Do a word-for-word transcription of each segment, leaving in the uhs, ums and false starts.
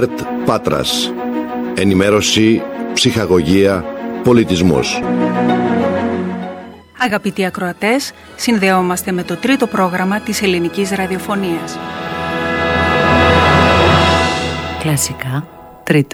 Πάτρας. Ενημέρωση, ψυχαγωγία, πολιτισμός. Αγαπητοί ακροατές, συνδεόμαστε με το τρίτο πρόγραμμα της ελληνικής ραδιοφωνίας. Κλασικά, τρίτο.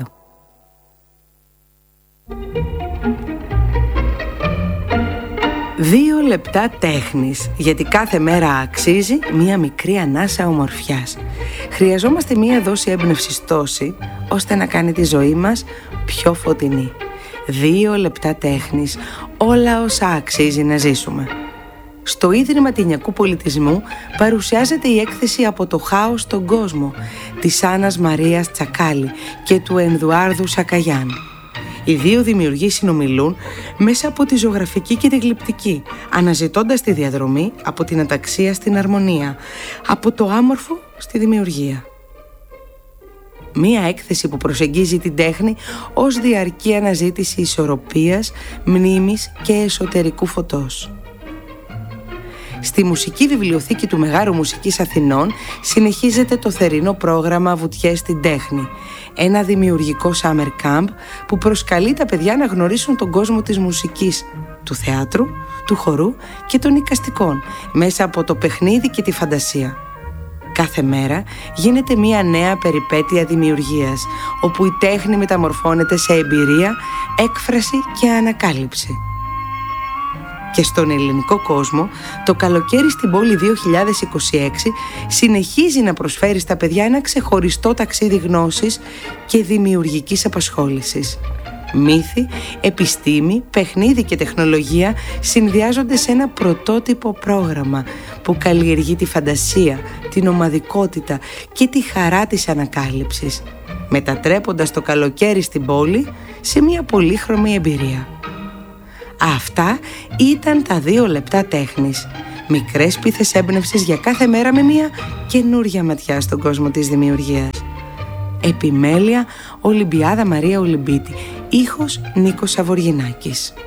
Δύο λεπτά τέχνης, γιατί κάθε μέρα αξίζει μία μικρή ανάσα ομορφιάς. Χρειαζόμαστε μία δόση έμπνευσης τόση, ώστε να κάνει τη ζωή μας πιο φωτεινή. Δύο λεπτά τέχνης, όλα όσα αξίζει να ζήσουμε. Στο Ίδρυμα Τινιακού Πολιτισμού παρουσιάζεται η έκθεση «Από το χάος στον κόσμο» της Άννας Μαρίας Τσακάλη και του Ενδουάρδου Σακαγιάν. Οι δύο δημιουργοί συνομιλούν μέσα από τη ζωγραφική και τη γλυπτική, αναζητώντας τη διαδρομή από την αταξία στην αρμονία, από το άμορφο στη δημιουργία. Μία έκθεση που προσεγγίζει την τέχνη ως διαρκή αναζήτηση ισορροπίας, μνήμης και εσωτερικού φωτός. Στη Μουσική Βιβλιοθήκη του Μεγάρου Μουσικής Αθηνών συνεχίζεται το θερινό πρόγραμμα «Βουτιές στην τέχνη», ένα δημιουργικό summer camp που προσκαλεί τα παιδιά να γνωρίσουν τον κόσμο της μουσικής, του θεάτρου, του χορού και των εικαστικών, μέσα από το παιχνίδι και τη φαντασία. Κάθε μέρα γίνεται μία νέα περιπέτεια δημιουργίας, όπου η τέχνη μεταμορφώνεται σε εμπειρία, έκφραση και ανακάλυψη. Και στον ελληνικό κόσμο, το καλοκαίρι στην πόλη δύο χιλιάδες είκοσι έξι συνεχίζει να προσφέρει στα παιδιά ένα ξεχωριστό ταξίδι γνώσης και δημιουργικής απασχόλησης. Μύθοι, επιστήμη, παιχνίδι και τεχνολογία συνδυάζονται σε ένα πρωτότυπο πρόγραμμα που καλλιεργεί τη φαντασία, την ομαδικότητα και τη χαρά της ανακάλυψης, μετατρέποντας το καλοκαίρι στην πόλη σε μια πολύχρωμη εμπειρία. Αυτά ήταν τα δύο λεπτά τέχνης. Μικρές πίθες έμπνευσης για κάθε μέρα με μια καινούρια ματιά στον κόσμο της δημιουργίας. Επιμέλεια Ολυμπιάδα Μαρία Ολυμπίτη. Ήχος Νίκος Σαβοργινάκης.